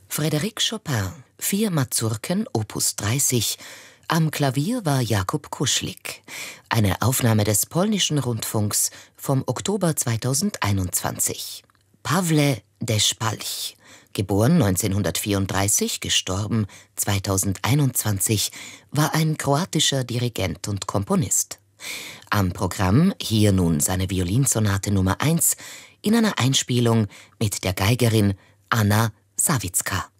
Frédéric Chopin, 4 Mazurken, Opus 30. Am Klavier war Jakub Kuschlik. Eine Aufnahme des polnischen Rundfunks vom Oktober 2021. Pawle Deszpalch, geboren 1934, gestorben 2021, war ein kroatischer Dirigent und Komponist. Am Programm hier nun seine Violinsonate Nummer 1 in einer Einspielung mit der Geigerin Anna Sawicka.